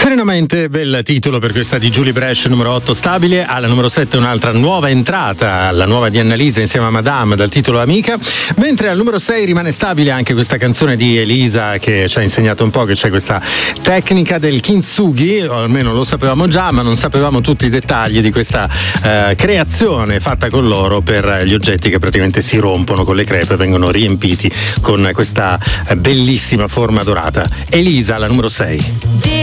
Serenamente, bel titolo per questa di Julie Bresch, numero 8 stabile. Alla numero 7 un'altra nuova entrata, la nuova di Annalisa insieme a Madame, dal titolo Amica. Mentre al numero 6 rimane stabile anche questa canzone di Elisa, che ci ha insegnato un po' che c'è questa tecnica del kintsugi, o almeno lo sapevamo già, ma non sapevamo tutti i dettagli di questa creazione fatta con l'oro per gli oggetti che praticamente si rompono con le crepe, vengono riempiti con questa bellissima forma dorata. Elisa, la numero 6.